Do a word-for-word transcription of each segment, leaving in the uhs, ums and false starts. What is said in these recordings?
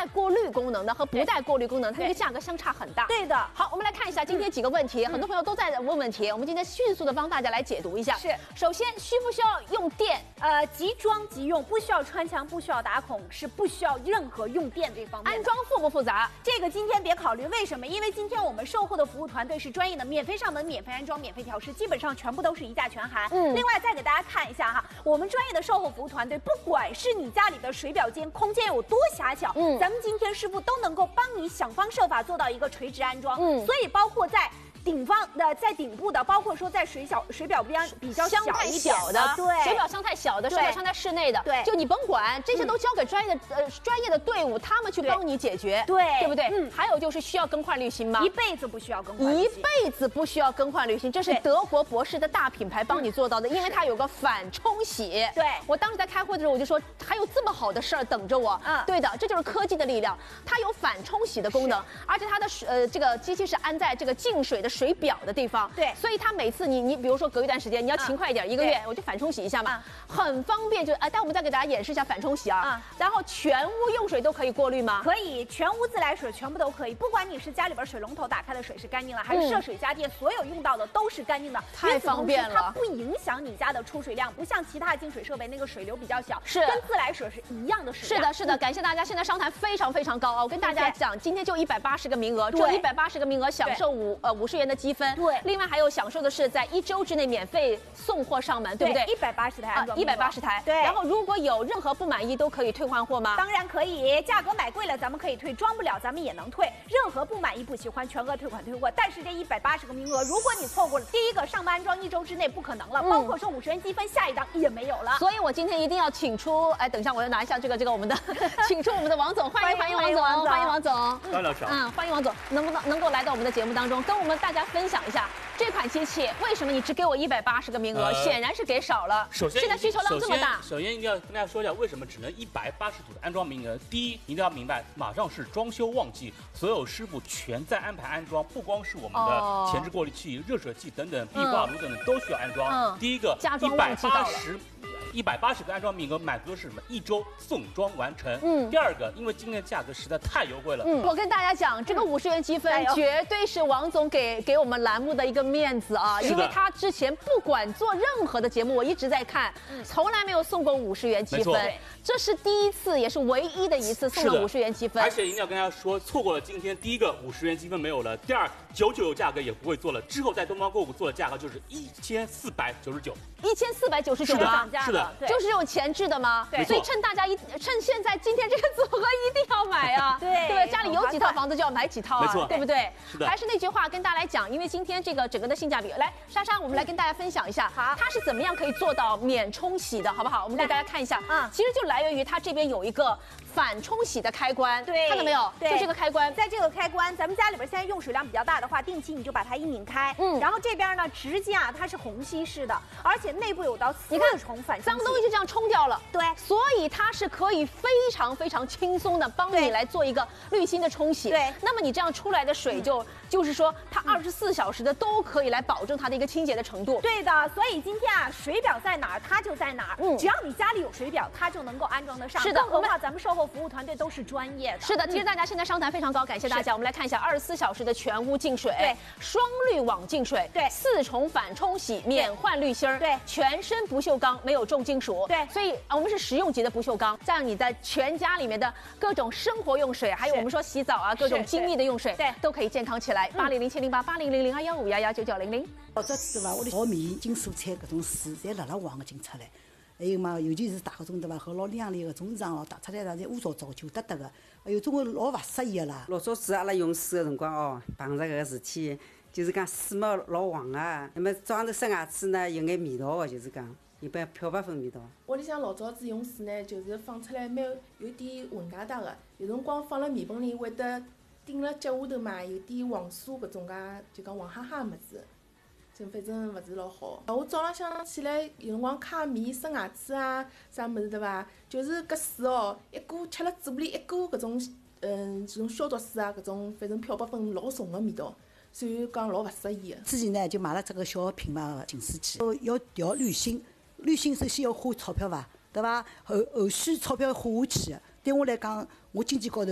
过滤功能的和不带过滤功能，它这个价格相差很大。 对的。 好，我们来看一下今天几个问题，很多朋友都在问问题，我们今天迅速的帮大家来解读一下。 是， 首先需不需要用电？ 呃，即装即用，不需要穿墙，不需要打孔，是不需要任何用电这方面。 安装复不复杂？ 这个今天别考虑，为什么？因为今天我们售后的服务团队是专业的，免费上门、免费安装、免费调试，基本上全部都是一价全含。嗯，另外再给大家看一下哈，我们专业的售后服务团队，不管是你家里的水表间空间有多狭小，嗯，咱们今天师傅都能够帮你想方设法做到一个垂直安装。嗯，所以包括在顶方的，在顶部的，包括说在水小水表边比较箱太小的， 对， 水表箱太小的，水表箱在室内的，对，就你甭管，这些都交给专业的呃专业的队伍，他们去帮你解决， 对， 对不对？嗯，还有就是需要更换滤芯吗？ 一辈子不需要更换， 一辈子不需要更换滤芯，这是德国博士的大品牌帮你做到的，因为它有个反冲洗。 对， 我当时在开会的时候，我就说还有这么好的事儿等着我。嗯，对的，这就是科技的力量，它有反冲洗的功能，而且它的水呃这个机器是安在这个进水的水表的地方。 对， 所以它每次你你比如说隔一段时间你要勤快一点，一个月我就反冲洗一下嘛，很方便。就哎，待我们再给大家演示一下反冲洗啊。然后全屋用水都可以过滤吗？ 可以，全屋自来水全部都可以，不管你是家里边水龙头打开的水是干净了，还是涉水家电，所有用到的都是干净的， 太方便了。 它不影响你家的出水量，不像其他净水设备那个水流比较小， 是跟自来水是一样的水量。 是的，是的，感谢大家，现在商谈非常非常高啊！我跟大家讲，今天就一百八十个名额，只有一百八十个名额享受五呃五十元的积分。 对， 另外还有享受的是在一周之内免费送货上门，对不对？ 一百八十台安装， 一百八十台。 对。 然后如果有任何不满意，都可以退换货吗？ 当然可以，价格买贵了咱们可以退，装不了咱们也能退。任何不满意、不喜欢，全额退款退货。但是这一百八十个名额，如果你错过了第一个上门安装，一周之内不可能了，包括说五十元积分，下一档也没有了。 所以我今天一定要请出，哎，等一下我要拿一下这个这个我们的，请出我们的王总，欢迎欢迎王总，欢迎王总， 欢迎老师， 嗯，欢迎王总，能不能能够来到我们的节目当中，跟我们大家分享一下这款机器为什么你只给我一百八十个名额？呃、显然是给少了。 首先， 现在需求量这么大。 首先一定要跟大家说一下，为什么只能一百八十组的安装名额？第一，一定要明白，马上是装修旺季，所有师傅全在安排安装，不光是我们的前置过滤器、热水器等等，壁挂炉等等都需要安装。嗯、第一个，一百八十。一百八十个安装名额满足的是什么？一周送装完成。嗯。第二个，因为今天的价格实在太优惠了。 嗯。我跟大家讲，这个五十元积分绝对是王总给给我们栏目的一个面子啊，因为他之前不管做任何的节目，我一直在看，从来没有送过五十元积分，这是第一次，也是唯一的一次送了五十元积分。 而且一定要跟大家说，错过了今天第一个五十元积分没有了，第二九九九价格也不会做了，之后在东方购物做的价格就是一千四百九十九。 一千四百九十九吗？是的。 就是这种前置的吗？对，所以趁大家一趁现在今天这个组合一定要买啊！对，对不对？家里有几套房子就要买几套啊，对不对？ 是的。 还是那句话跟大家来讲，因为今天这个整个的性价比，来莎莎，我们来跟大家分享一下，好，它是怎么样可以做到免冲洗的，好不好？我们给大家看一下啊，其实就来源于它这边有一个反冲洗的开关，对，看到没有？对，就这个开关， 在这个开关，咱们家里边现在用水量比较大的话，定期你就把它一拧开，嗯，然后这边呢，直接啊，它是虹吸式的，而且内部有到四重反冲洗， 脏东西就这样冲掉了， 对， 所以它是可以非常非常轻松的帮你来做一个滤芯的冲洗，对，那么你这样出来的水就、嗯、就是说它二十四小时的都可以来保证它的一个清洁的程度， 对的，所以今天啊，水表在哪儿它就在哪儿，嗯，只要你家里有水表，它就能够安装得上， 是的， 更何况咱们售后服务团队都是专业的， 是的，其实大家现在商谈非常高，感谢大家，我们来看一下二十四小时的全屋净水，对，双滤网净水，对，四重反冲洗，免换滤芯，对，全身不锈钢，没有重金属，对，所以我们是实用级的不锈钢，这样你在全家里面的各种生活用水，还有我们说洗澡啊，各种精密的用水，对，都可以健康起来。八零零七零八八零零零二幺五幺幺九九零零。 老早子对伐？我的炒面、金蔬菜搿种水，侪辣辣旺个进出来。还有嘛，尤其是大搿种对伐？和老亮丽搿种场咯，打出来啥侪乌糟糟、旧得得个，哎哟，总归老勿适宜个啦。 老早子阿拉用水个辰光哦，碰着搿个事体，就是讲水嘛老黄个，那么装头生牙齿呢有眼味道个，就是讲。一般漂白粉味道。 屋里向老早子用水呢，就是放出来蛮有点混疙瘩个，有辰光放辣面盆里会得顶辣脚下头嘛，有点黄沙搿种介，就讲黄哈哈物事，就反正勿是老好。我早浪向起来有辰光揩面、刷牙齿啊，啥物事对伐？就是搿水哦，一股吃了嘴巴里一股搿种，嗯，这种消毒水啊，搿种反正漂白粉老重个味道。所以讲老勿适宜个。 之前呢，就买了这个小品牌个净水器，要调滤芯。滤芯首先要花钞票伐，对伐？后后续钞票花下去，对我来讲，我经济高头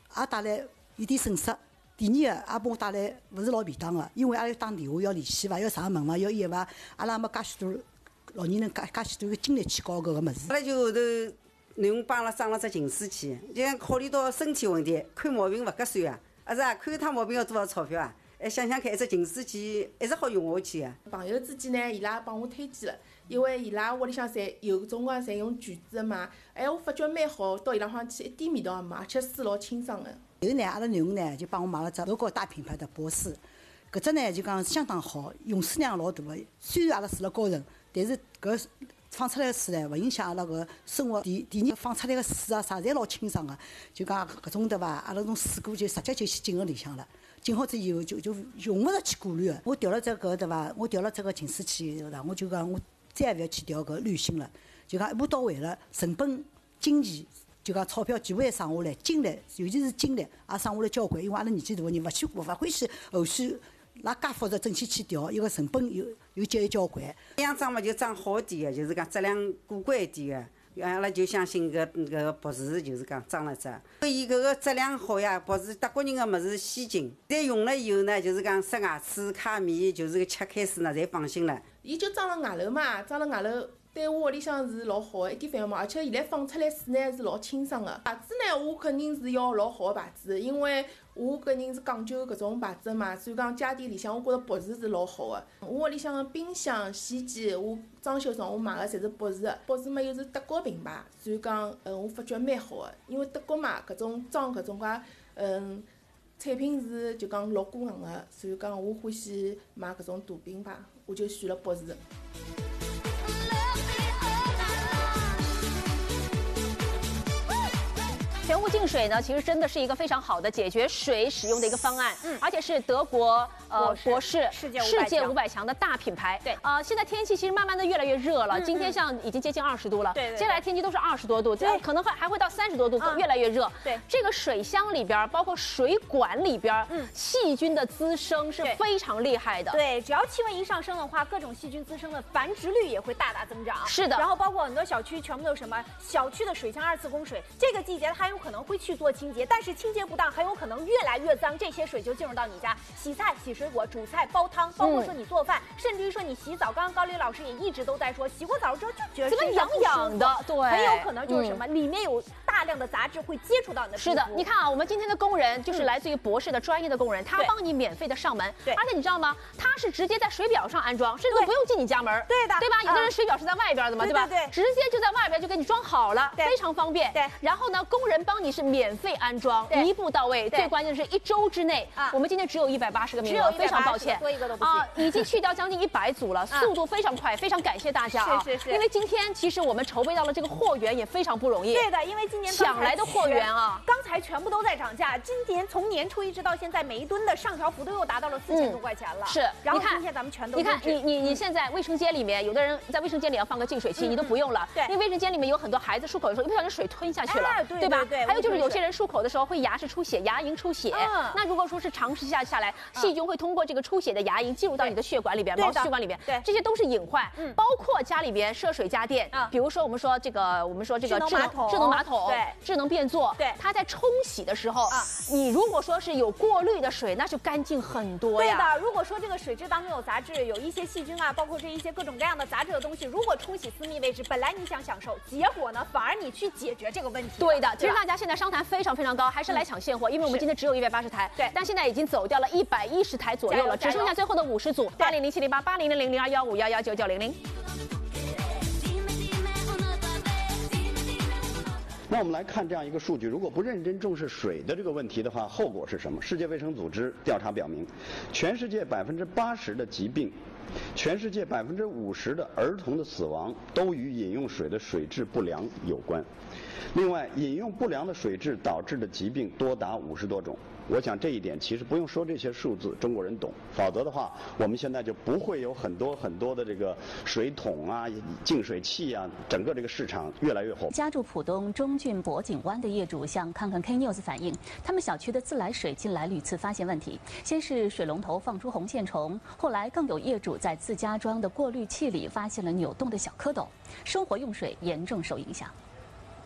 也带来一点损失。第二个也帮我带来勿是老便当个，因为阿拉要打电话要联系伐，要上门伐，要约伐，阿拉没介许多老年人介介许多个精力去搞搿个物事。 阿拉就后头囡恩帮阿拉装了只净水器，就讲考虑到身体问题，看毛病勿合算啊，啊是啊，看一趟毛病要多少钞票啊？哎，想想看，一只净水器一直好用下去啊。 朋友之间呢，伊拉帮我推荐了，因为伊拉屋里向侪有种光侪用橘子的嘛，哎，我发觉蛮好，到伊拉方去一点味道也没，而且水老清爽的。 后呢，阿拉囡恩呢就帮我买了只德国大品牌的博士，搿只呢就讲相当好，用水量老大个。虽然阿拉住辣高层，但是搿放出来个水呢，勿影响阿拉搿生活。第第二放出来个水啊啥，侪老清爽个。就讲搿种对伐？阿拉种水果就直接就去进个里向了。进好之以后就就用勿着去过滤个。我调了只搿对伐？我调了只个净水器对伐？我就讲我再也勿要去调搿滤芯了，就讲一步到位了，成本、经济。就讲钞票全部也省下来，精力尤其是精力也省下来交关，因为阿拉年纪大个人勿去勿欢喜后续拉介复杂整天去调，伊个成本又又节约交关。 这样装嘛就装好点个，就是讲质量过关一点个。阿拉就相信搿搿个博士，就是讲装了只，伊搿个质量好呀，博士德国人个物事先进，再用了以后呢，就是讲刷牙齿、揩面，就是个吃开水呢，侪放心了。 伊就装了外楼嘛，装了外楼。对我屋里向是老好个，一点烦恼没，而且现在放出来水呢是老清爽个。牌子呢，我肯定是要老好个牌子，因为我个人是讲究搿种牌子嘛，所以讲家电里向我觉着博士是老好个。我屋里向个冰箱、洗衣机，我装修上我买个侪是博士个，博士嘛又是德国品牌，所以讲嗯我发觉蛮好个，因为德国嘛搿种装搿种介嗯产品是就讲老过硬个，所以讲我欢喜买搿种大品牌，我就选了博士。 全屋净水呢，其实真的是一个非常好的解决水使用的一个方案，嗯，而且是德国呃博士世界世界五百强的大品牌。对，呃，现在天气其实慢慢的越来越热了，今天像已经接近二十度了，对，接下来天气都是二十多度，可能会还会到三十多度，越来越热。对，这个水箱里边，包括水管里边，嗯，细菌的滋生是非常厉害的。 对，只要气温一上升的话，各种细菌滋生的繁殖率也会大大增长。 是的， 然后包括很多小区全部都是什么小区的水箱二次供水，这个季节它有可能会去做清洁，但是清洁不当，很有可能越来越脏，这些水就进入到你家洗菜、洗水果、煮菜、煲汤，包括说你做饭，嗯、甚至于说你洗澡。刚刚高丽老师也一直都在说，洗过澡之后就觉得怎么痒痒的，对， 很有可能就是什么，嗯、里面有大量的杂质会接触到你的皮肤。 是的，你看啊，我们今天的工人就是来自于博士的专业的工人，嗯、他帮你免费的上门，对，而且你知道吗？他是直接在水表上安装，甚至都不用进你家门， 对的， 对吧？有的人水表是在外边的嘛，对吧？对，直接就在外边就给你装好了，非常方便。对，然后呢，工人帮你是免费安装，一步到位。最关键的是一周之内，我们今天只有一百八十个名额，非常抱歉， 多一个都不行啊，已经去掉将近一百组了，速度非常快，非常感谢大家啊！ 是是是， 因为今天其实我们筹备到了这个货源也非常不容易。 对的，因为今年抢来的货源啊， 刚才全部都在涨价，今年从年初一直到现在，每一吨的上调幅度又达到了四千多块钱了。 是， 然后今天咱们全都， 你看你你你现在卫生间里面，有的人在卫生间里要放个净水器，你都不用了，对，因为卫生间里面有很多孩子漱口的时候，一不小心水吞下去了，对吧？对，还有就是有些人漱口的时候会牙齿出血，牙龈出血。那如果说是长时间下来，细菌会通过这个出血的牙龈进入到你的血管里边，毛细血管里边，对，这些都是隐患。包括家里边涉水家电，比如说我们说这个，我们说这个智能智能马桶，对，智能便座，对，它在冲洗的时候，你如果说是有过滤的水，那就干净很多呀。 对的，如果说这个水质当中有杂质，有一些细菌啊，包括这一些各种各样的杂质的东西，如果冲洗私密位置，本来你想享受，结果呢，反而你去解决这个问题。 对的，其实大家现在商谈非常非常高，还是来抢现货，因为我们今天只有一百八十台，对，但现在已经走掉了一百一十台左右了，只剩下最后的五十组，八零零七零八八零零零零二幺五幺幺九九零零。 那我们来看这样一个数据，如果不认真重视水的这个问题的话，后果是什么？世界卫生组织调查表明，全世界百分之八十的疾病，全世界百分之五十的儿童的死亡都与饮用水的水质不良有关。另外，饮用不良的水质导致的疾病多达五十多种。我想这一点其实不用说这些数字，中国人懂。否则的话，我们现在就不会有很多很多的这个水桶啊、净水器啊，整个这个市场越来越火。 家住浦东中郡博景湾的业主向看看 K News 反映，他们小区的自来水近来屡次发现问题，先是水龙头放出红线虫，后来更有业主在自家装的过滤器里发现了扭动的小蝌蚪，生活用水严重受影响。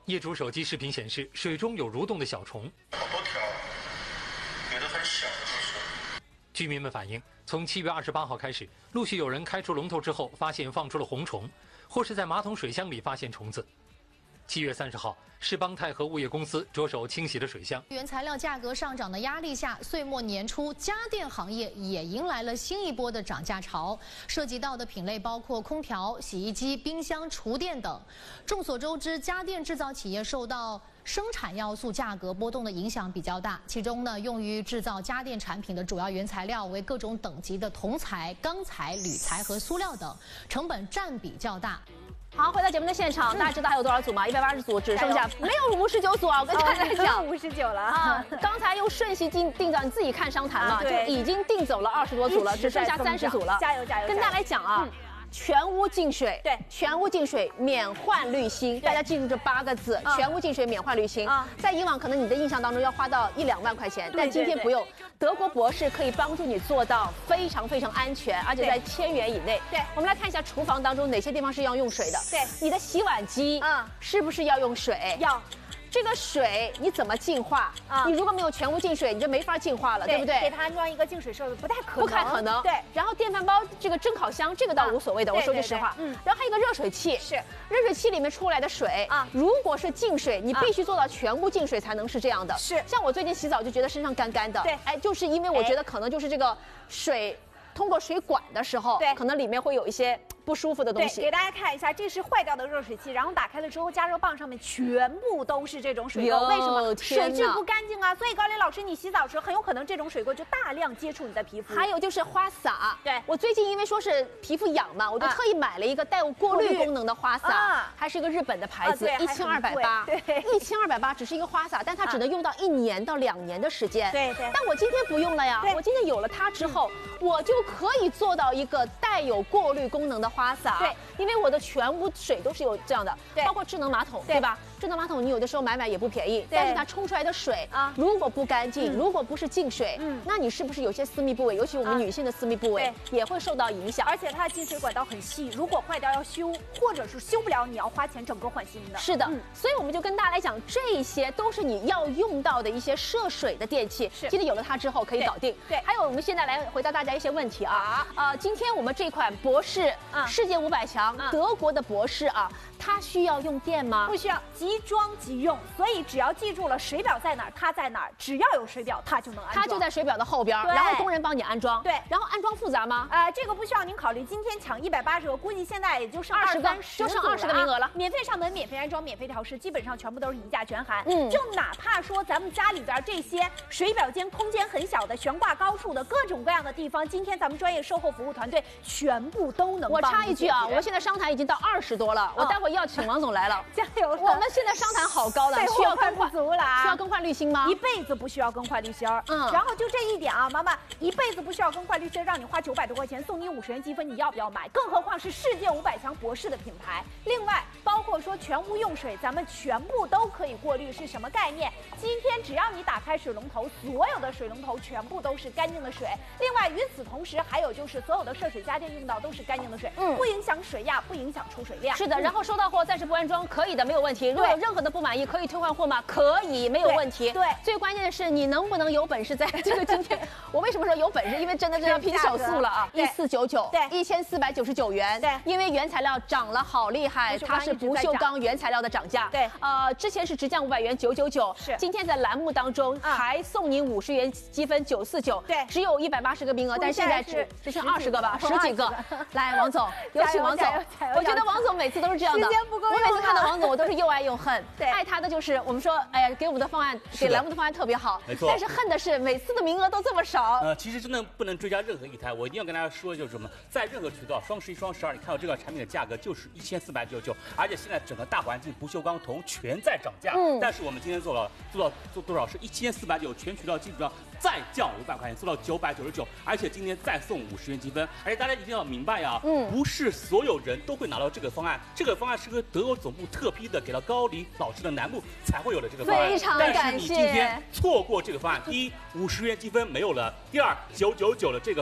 业主手机视频显示，水中有蠕动的小虫。 好多条，有的很小，就是。 居民们反映，从七月二十八号开始，陆续有人开出龙头之后，发现放出了红虫，或是在马桶水箱里发现虫子。七月三十号，世邦泰和物业公司着手清洗了水箱。 原材料价格上涨的压力下，岁末年初，家电行业也迎来了新一波的涨价潮，涉及到的品类包括空调、洗衣机、冰箱、厨电等。众所周知，家电制造企业受到生产要素价格波动的影响比较大，其中呢，用于制造家电产品的主要原材料为各种等级的铜材、钢材、铝材和塑料等，成本占比较大。 好，回到节目的现场，大家知道还有多少组吗？一百八十组，只剩下没有五十九组啊！我跟大家讲， 五十九了啊！刚才用瞬息定定造，你自己看商谈嘛，就已经定走了二十多组了，只剩下三十组了。 加油加油！ 跟大家来讲啊。全屋净水， 对， 全屋净水免换滤芯，大家记住这八个字，全屋净水免换滤芯。在以往可能你的印象当中要花到一两万块钱，但今天不用，德国博士可以帮助你做到非常非常安全，而且在千元以内。 对， 我们来看一下厨房当中哪些地方是要用水的。 对， 你的洗碗机，嗯，是不是要用水？ 要。 这个水你怎么净化啊？你如果没有全屋净水，你就没法净化了，对不对？ 给它安装一个净水设备不太可能， 不太可能。 对。 然后电饭煲这个蒸烤箱，这个倒无所谓的，我说句实话。嗯。然后还有一个热水器， 是热水器里面出来的水啊，如果是净水，你必须做到全屋净水才能是这样的。 是。 像我最近洗澡就觉得身上干干的， 对， 哎，就是因为我觉得可能就是这个水通过水管的时候，对，可能里面会有一些不舒服的东西。 给大家看一下，这是坏掉的热水器，然后打开了之后，加热棒上面全部都是这种水垢，为什么？水质不干净啊！所以高磊老师，你洗澡时很有可能这种水垢就大量接触你的皮肤。 还有就是花洒， 对我最近因为说是皮肤痒嘛，我就特意买了一个带有过滤功能的花洒，还是一个日本的牌子，一千二百八，对，一千二百八只是一个花洒，但它只能用到一年到两年的时间。 对对。 但我今天不用了呀，我今天有了它之后，我就可以做到一个带有过滤功能的花洒。 对。 因为我的全屋水都是有这样的，包括智能马桶，对吧？智能马桶你有的时候买买也不便宜，但是它冲出来的水啊，如果不干净，如果不是净水，嗯，那你是不是有些私密部位，尤其我们女性的私密部位也会受到影响？ 而且它的进水管道很细，如果坏掉要修，或者是修不了，你要花钱整个换新的。 是的，所以我们就跟大家来讲，这些都是你要用到的一些涉水的电器。 是， 今天有了它之后可以搞定。对，还有我们现在来回答大家一些问题啊。呃，今天我们这款博士世界五百强。德国的博士啊，它需要用电吗？ 不需要，即装即用。所以只要记住了水表在哪儿，它在哪儿，只要有水表，它就能安装。 它就在水表的后边，然后工人帮你安装。 对， 然后安装复杂吗？ 呃，这个不需要您考虑。今天抢一百八十个，估计现在也就剩二十个， 就剩二十个名额了。 免费上门，免费安装，免费调试，基本上全部都是一价全含。嗯，就哪怕说咱们家里边这些水表间空间很小的、悬挂高处的各种各样的地方，今天咱们专业售后服务团队全部都能。 我插一句啊，我现在商谈已经到二十多了，我待会儿要请王总来了， 加油！ 我们现在商谈好高的，需要更换足了啊！ 需要更换滤芯吗？ 一辈子不需要更换滤芯儿。嗯，然后就这一点啊，妈妈一辈子不需要更换滤芯，让你花九百多块钱送你五十元积分，你要不要买？更何况是世界五百强博士的品牌。另外，包括说全屋用水，咱们全部都可以过滤，是什么概念？今天只要你打开水龙头，所有的水龙头全部都是干净的水。另外，与此同时，还有就是所有的涉水家电用到都是干净的水，嗯，不影响水压，不影响出水量。 是的，然后收到货暂时不安装，可以的，没有问题。如果有任何的不满意，可以退换货吗？可以，没有问题。 对， 最关键的是你能不能有本事在这个今天，我为什么说有本事？因为真的是要拼小数了啊！一四九九，对，一千四百九十九元。对，因为原材料涨了好厉害，它是不锈钢原材料的涨价。对，呃，之前是直降五百元九九九，是，今天在栏目当中还送你五十元积分九四九。对，只有一百八十个名额，但现在只只剩二十个吧，十几个。来，王总，有请王总。我觉得王总每次都是这样的， 时间不够用。 我每次看到王总，我都是又爱又恨。对，爱他的就是我们说，哎呀，给我们的方案，给栏目的方案特别好。 没错。 但是恨的是每次的名额都这么少。 呃，其实真的不能追加任何一台，我一定要跟大家说，就是什么，在任何渠道，双十一、双十二，你看到这个产品的价格就是一千四百九十九，而且现在整个大环境不锈钢、铜全在涨价。嗯。但是我们今天做了做到做多少？是一千四百九，全渠道基础上再降五百块钱，做到九百九十九，而且今天再送五十元积分。而且大家一定要明白啊，嗯，不是所有人都会拿到这个方案，这个方案是个德国总部特批的，给到高黎老师的栏目才会有的这个方案。 非常感谢。 但是你今天错过这个方案，第一，五十元积分没有了；第二，九九九的这个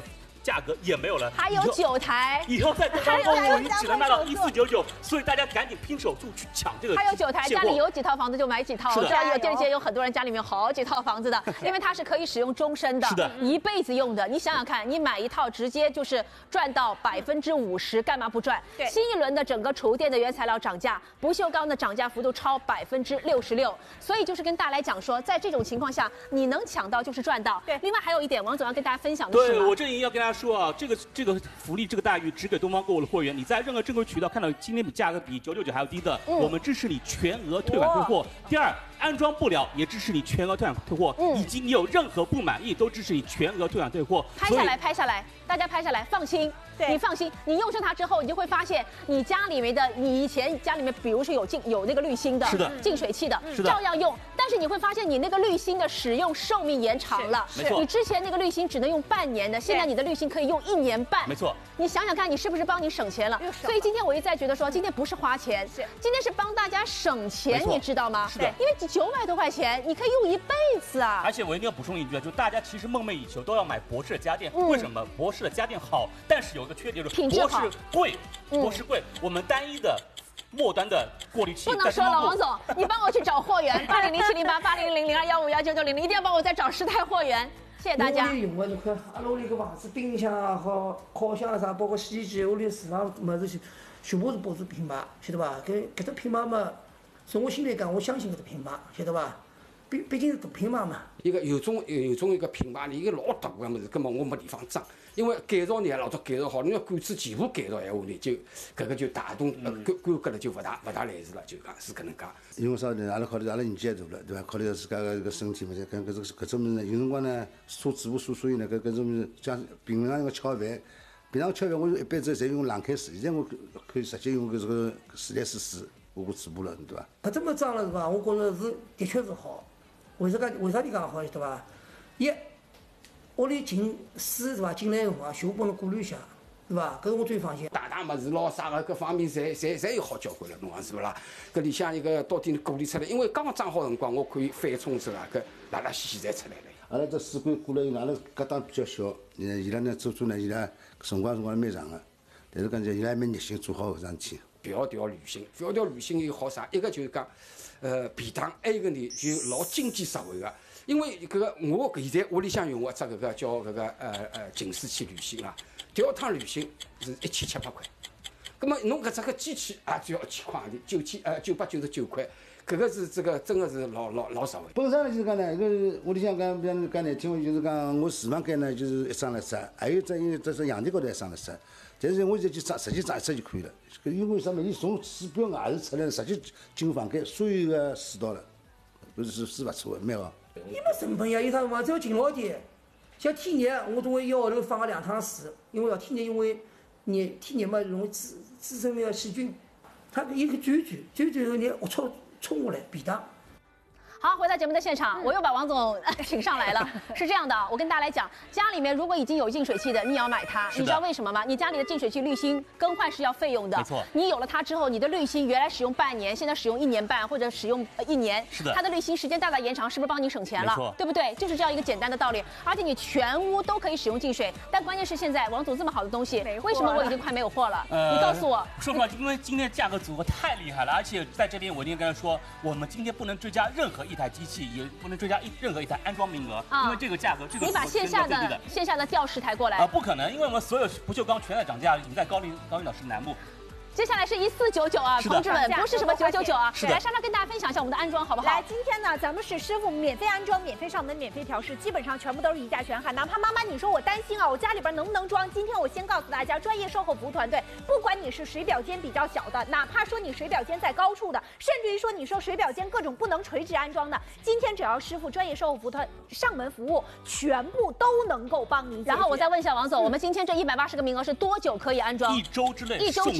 价格也没有了， 还有九台， 以后在东方购物你只能卖到一四九九，所以大家赶紧拼手速去抢这个。 还有九台，家里有几套房子就买几套。我知道有电视节有很多人家里面有好几套房子的，因为它是可以使用终身的， 是的， 一辈子用的。你想想看，你买一套直接就是赚到百分之五十，干嘛不赚？ 对， 新一轮的整个厨电的原材料涨价，不锈钢的涨价幅度超百分之六十六，所以就是跟大家来讲说，在这种情况下，你能抢到就是赚到。对，另外还有一点，王总要跟大家分享的是， 对我这里要跟大家说啊，这个这个福利这个待遇只给东方购物的会员，你在任何正规渠道看到今天比价格比九九九还要低的，嗯、我们支持你全额退款退货。第二，安装不了也支持你全额退款退货，嗯、以及你有任何不满意都支持你全额退款退货。 拍下来，拍下来，大家拍下来，放心。你放心，你用上它之后，你就会发现，你家里面的，你以前家里面，比如说有净有那个滤芯的， 是的， 净水器的， 是的， 照样用。但是你会发现，你那个滤芯的使用寿命延长了。 没错。 你之前那个滤芯只能用半年的，现在你的滤芯可以用一年半。 没错。 你想想看，你是不是帮你省钱了？所以今天我一再觉得说，今天不是花钱，是今天是帮大家省钱，你知道吗？ 是的。 因为九百多块钱，你可以用一辈子啊。 而且我一定要补充一句啊，就大家其实梦寐以求都要买博士的家电，为什么？博士的家电好，但是有一个缺点就是品质。 博士贵，博士贵，我们单一的末端的过滤器不能说了，王总，你帮我去找货源，八零零七零八八零零零二幺五幺九九零零，一定要帮我再找十台货源，谢谢大家。 屋里用的你看，阿拉屋里个房子，冰箱啊和烤箱啊啥，包括洗衣机，屋里厨房么子全部是博士品牌，晓得吧？搿搿只品牌嘛，从我心里讲，我相信搿只品牌，晓得吧？毕毕竟是大品牌嘛。 一个有种有种一个品牌，一个老大个么子，根本我没地方装。因为改造呢，老早改造好，你要管子全部改造闲话呢，就搿个就大动呃规规格了，就勿大勿大来事了，就讲是搿能介。 因为啥呢？阿拉考虑阿拉年纪也大了，对伐？考虑自家个搿身体嘛，搿搿种搿种物事呢，有辰光呢，做主妇所所以呢，搿搿种物事像平常一个炒饭，平常炒饭我一般子侪用冷开水，现在我可以直接用搿这个自来水水我煮补了，对伐？ 搿这么装了是伐？我觉着是的确是好。为啥介？为啥你讲好？晓得伐？一屋里进水是伐？进来辰光全部帮侬过滤一下，是伐？搿是我最放心。 大大物事咯啥个各方面侪侪侪有好交关了，侬讲是勿啦？搿里向一个到底过滤出来，因为刚刚装好辰光，我可以翻冲之后啊，搿辣辣稀稀侪出来了。 阿拉这水管过了以后，阿拉隔档比较小，呃，伊拉呢做做呢，伊拉辰光辰光蛮长个，但是讲伊拉还蛮热心做好搿桩事体。 调调滤芯，调调滤芯有好啥？一个就是讲，呃，便当；还有一个呢，就老经济实惠个。因为搿个我现在屋里向用个只搿个叫搿个呃呃净水器滤芯啊，调趟滤芯是一千七百块。葛末侬搿只个机器也只要一千块钿，九千呃九百九十九块，搿个是这个真个是老老老实惠。 本身呢就是讲呢，搿个屋里向讲，比方讲难听话就是讲，我厨房间呢就是一张了塞，还有只因为这是阳台高头一张了塞，但是我现在就装直接装一只就可以了。搿因为什么？伊从水表外头出来，直接进房间，所有个水道了，搿是是勿错的，蛮好。 你没成本呀，有啥辰光只要勤劳点。像天热，我总会一个号头放个两趟水，因为要天热，因为热天热嘛容易滋滋生那个细菌，它一个转转转转后，你龌龊冲下来便当。 好，回到节目的现场，我又把王总请上来了。是这样的，我跟大家来讲，家里面如果已经有净水器的，你也要买它。你知道为什么吗？你家里的净水器滤芯更换是要费用的。 没错。 你有了它之后，你的滤芯原来使用半年，现在使用一年半或者使用一年， 是的。 它的滤芯时间大大延长，是不是帮你省钱了？ 没错。 对不对？就是这样一个简单的道理。而且你全屋都可以使用净水，但关键是现在王总这么好的东西，为什么我已经快没有货了？呃、你告诉我。 说实话，因为今天价格组合太厉害了，而且在这边我一定跟他说，我们今天不能追加任何一台机器，也不能追加一任何一台安装名额，啊、因为这个价格，这个你把线下的线下的调十台过来啊、呃，不可能，因为我们所有不锈钢全在涨价，已经在高领高领导师南部。 接下来是一四九九啊，同志们，不是什么九九九啊，来莎莎跟大家分享一下我们的安装好不好？ 来，今天呢，咱们是师傅免费安装、免费上门、免费调试，基本上全部都是一价全含。哪怕妈妈你说我担心啊，我家里边能不能装？今天我先告诉大家，专业售后服务团队，不管你是水表间比较小的，哪怕说你水表间在高处的，甚至于说你说水表间各种不能垂直安装的，今天只要师傅专业售后服务团上门服务，全部都能够帮您。 然后我再问一下王总，嗯、我们今天这一百八十个名额是多久可以安装？ 一周之内， 一周之内完成。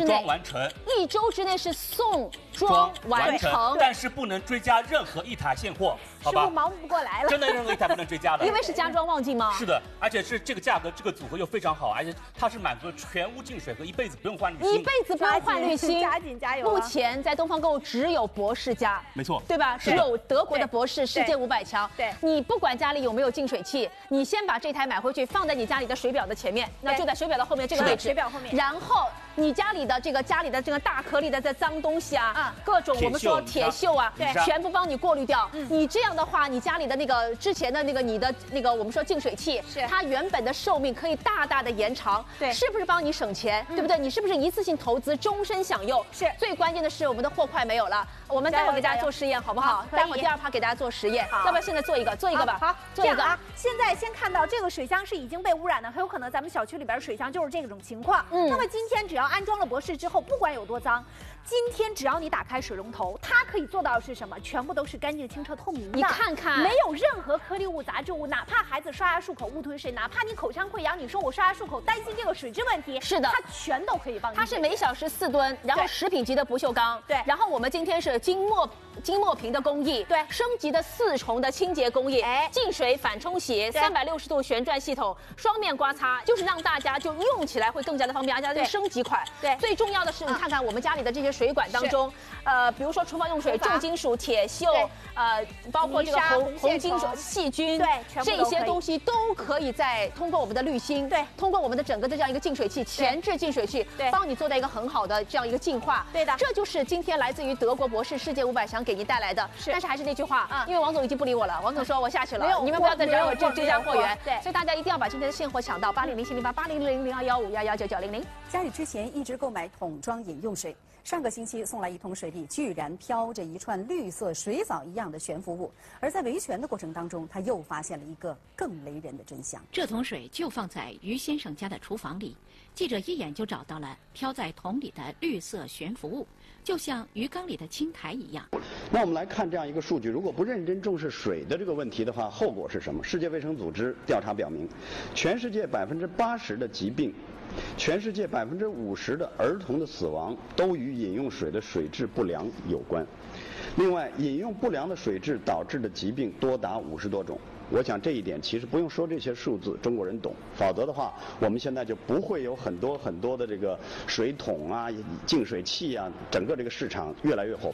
成， 一周之内是送装完成， 但是不能追加任何一台现货，好吧？ 师傅忙不过来了， 真的任何一台不能追加的， 因为是家装旺季吗？ 是的，而且是这个价格，这个组合又非常好，而且它是满足了全屋净水和一辈子不用换滤芯， 一辈子不用换滤芯， 加紧加油！ 目前在东方购物只有博士家， 没错， 对吧？只有德国的博士，世界五百强。 对， 你不管家里有没有净水器，你先把这台买回去，放在你家里的水表的前面，那就在水表的后面这个位置， 水表后面， 然后。你家里的这个家里的这个大颗粒的这脏东西啊，啊，各种我们说铁锈啊， 对， 全部帮你过滤掉。嗯，你这样的话，你家里的那个之前的那个你的那个我们说净水器， 是它原本的寿命可以大大的延长， 对， 是不是帮你省钱？对不对？你是不是一次性投资，终身享用？ 是。 最关键的是我们的货快没有了，我们待会给大家做实验好不好？待会第二趴给大家做实验，要不要现在做一个？做一个吧。 好， 做一个啊。现在先看到这个水箱是已经被污染的，很有可能咱们小区里边水箱就是这种情况。嗯。那么今天只要安装了博士之后，不管有多脏，今天只要你打开水龙头，它可以做到的是什么？全部都是干净、清澈、透明的。 你看看， 没有任何颗粒物、杂质物，哪怕孩子刷牙漱口误吞水，哪怕你口腔溃疡，你说我刷牙漱口担心这个水质问题， 是的， 它全都可以帮你。 它是每小时四吨，然后食品级的不锈钢， 对， 然后我们今天是金墨金墨瓶的工艺， 对， 升级的四重的清洁工艺，哎，净水反冲洗，三百六十度旋转系统，双面刮擦，就是让大家就用起来会更加的方便，而且它是升级款。 对， 最重要的是你看看我们家里的这些水管当中，呃，比如说厨房用水重金属、铁锈，呃，包括这个红红金属、细菌， 对， 这些东西都可以在通过我们的滤芯， 对， 通过我们的整个的这样一个净水器前置净水器， 对， 帮你做到一个很好的这样一个净化。 对的， 这就是今天来自于德国博士世界五百强给您带来的。是，但是还是那句话，嗯，因为王总已经不理我了，王总说我下去了，你们不要再惹我这这家货源。对，所以大家一定要把今天的现货抢到八零零七零八八零零零二幺五幺幺九九零零。 家里之前一直购买桶装饮用水，上个星期送来一桶水里居然飘着一串绿色水藻一样的悬浮物，而在维权的过程当中，他又发现了一个更雷人的真相。 这桶水就放在于先生家的厨房里，记者一眼就找到了飘在桶里的绿色悬浮物，就像鱼缸里的青苔一样。 那我们来看这样一个数据，如果不认真重视水的这个问题的话，后果是什么？世界卫生组织调查表明，全世界百分之八十的疾病，全世界百分之五十的儿童的死亡都与饮用水的水质不良有关。另外，饮用不良的水质导致的疾病多达五十多种。我想这一点其实不用说这些数字，中国人懂。否则的话，我们现在就不会有很多很多的这个水桶啊、净水器啊，整个这个市场越来越火。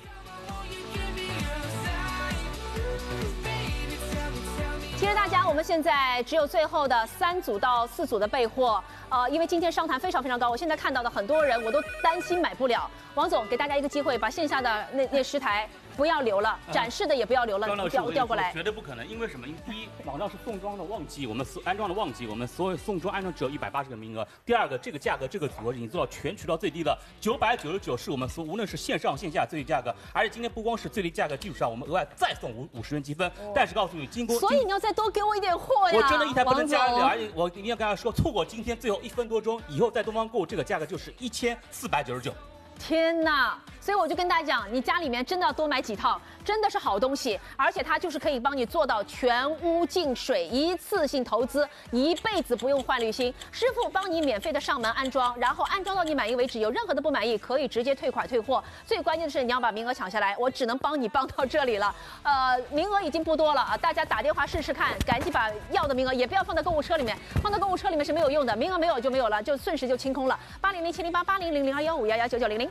其实大家，我们现在只有最后的三组到四组的备货，呃，因为今天商谈非常非常高，我现在看到的很多人我都担心买不了。王总给大家一个机会，把线下的那那十台不要留了，展示的也不要留了，调调过来。 绝对不可能，因为什么？因为第一，网上是送装的旺季，我们所安装的旺季，我们所有送装安装只有一百八十个名额。第二个，这个价格这个组合已经做到全渠道最低的九百九十九，是我们所无论是线上线下最低价格。而且今天不光是最低价格基础上，我们额外再送五五十元积分。哦、但是告诉你，经过所以你要再多给我一点货呀！ 我真的一台不能加了，而且我一定要跟大家说，错过今天最后一分多钟，以后在东方购这个价格就是一千四百九十九。 天哪！所以我就跟大家讲，你家里面真的要多买几套，真的是好东西，而且它就是可以帮你做到全屋净水，一次性投资，一辈子不用换滤芯，师傅帮你免费的上门安装，然后安装到你满意为止，有任何的不满意可以直接退款退货。最关键的是你要把名额抢下来，我只能帮你帮到这里了。呃，名额已经不多了啊，大家打电话试试看，赶紧把要的名额也不要放在购物车里面，放到购物车里面是没有用的，名额没有就没有了，就瞬时就清空了。八零零七零八八零零零二幺五幺幺九九零零。